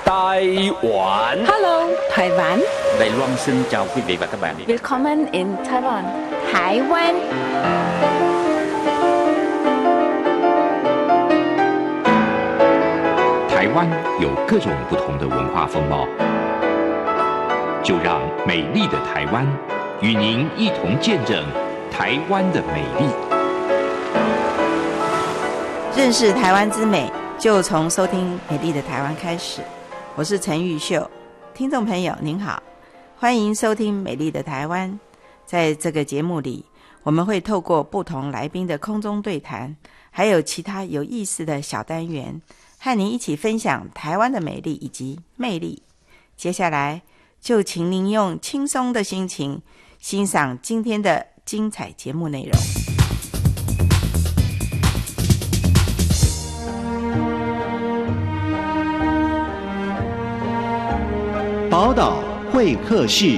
Đài Loan. Hello, Đài Loan. Đài Loan xin chào quý vị và các bạn. Willkommen in Taiwan.台湾。 台湾有各种不同的文化风貌，就让美丽的台湾与您一同见证台湾的美丽。 认识台湾之美，就从收听美丽的台湾开始。我是陈玉秀，听众朋友您好，欢迎收听美丽的台湾。在这个节目里，我们会透过不同来宾的空中对谈，还有其他有意思的小单元，和您一起分享台湾的美丽以及魅力。接下来就请您用轻松的心情欣赏今天的精彩节目内容。 宝岛会客室，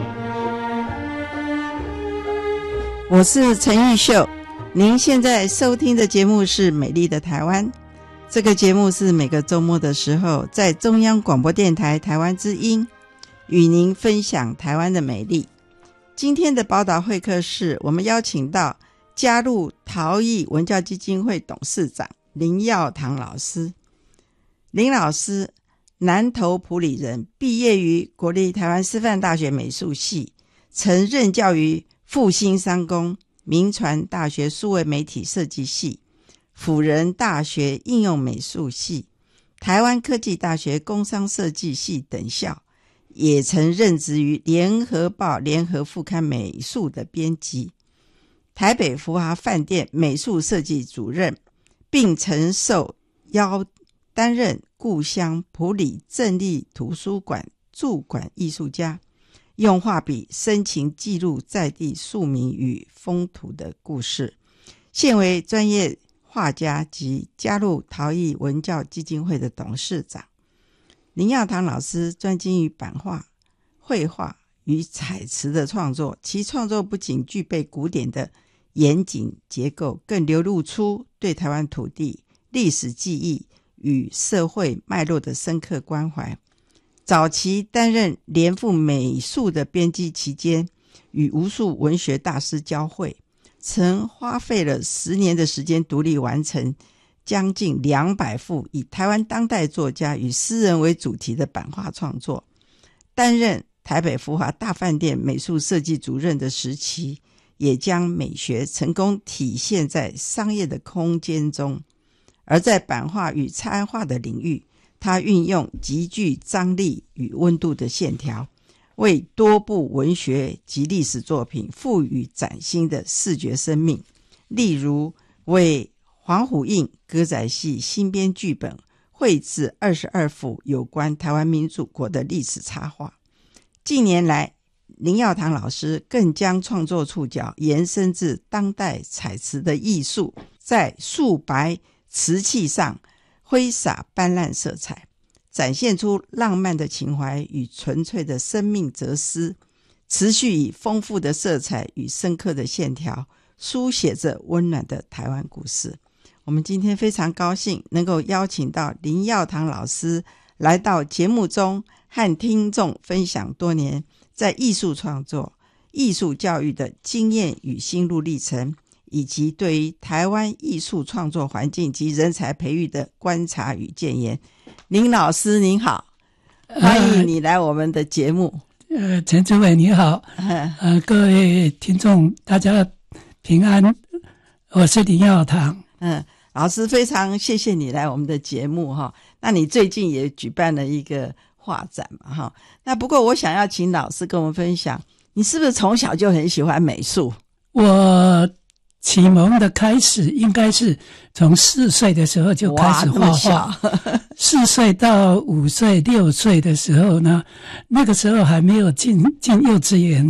我是陈玉秀，您现在收听的节目是美丽的台湾。这个节目是每个周末的时候在中央广播电台台湾之音与您分享台湾的美丽。今天的宝岛会客室，我们邀请到加入陶艺文教基金会董事长林耀堂老师。林老师南投埔里人，毕业于国立台湾师范大学美术系，曾任教于复兴商工、铭传大学数位媒体设计系、辅仁大学应用美术系、台湾科技大学工商设计系等校，也曾任职于联合报联合副刊美术的编辑、台北福华饭店美术设计主任，并曾受邀担任故乡埔里镇立图书馆驻馆艺术家，用画笔深情记录在地庶民与风土的故事。现为专业画家及加入陶艺文教基金会的董事长。林耀堂老师专精于版画、绘画与彩瓷的创作，其创作不仅具备古典的严谨结构，更流露出对台湾土地、历史记忆与社会脉络的深刻关怀。早期担任联副美术的编辑期间，与无数文学大师交汇，曾花费了10年的时间独立完成将近200幅以台湾当代作家与诗人为主题的版画创作。担任台北福华大饭店美术设计主任的时期，也将美学成功体现在商业的空间中。而在版画与插画的领域，他运用极具张力与温度的线条，为多部文学及历史作品赋予崭新的视觉生命。例如为黄虎印歌仔戏新编剧本绘制22幅有关台湾民主国的历史插画。近年来，林耀堂老师更将创作触角延伸至当代彩瓷的艺术，在素白瓷器上挥洒斑斓色彩，展现出浪漫的情怀与纯粹的生命哲思，持续以丰富的色彩与深刻的线条书写着温暖的台湾故事。我们今天非常高兴能够邀请到林耀堂老师来到节目中，和听众分享多年在艺术创作、艺术教育的经验与心路历程，以及对于台湾艺术创作环境及人才培育的观察与建言。林老师您好，欢迎你来我们的节目。 陈主委你好，各位听众大家平安，我是林耀堂。 老师非常谢谢你来我们的节目哈。那你最近也举办了一个画展嘛哈。那不过我想要请老师跟我们分享，你是不是从小就很喜欢美术？ 我启蒙的开始应该是从4岁的时候就开始画画，4岁到5岁6岁的时候呢，那个时候还没有进幼稚园，